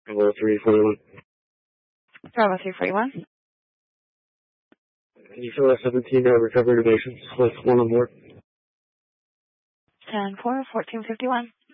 Bravo 341. Bravo 341. You show us 17 recovery innovations with one on board. 10-4, 1451.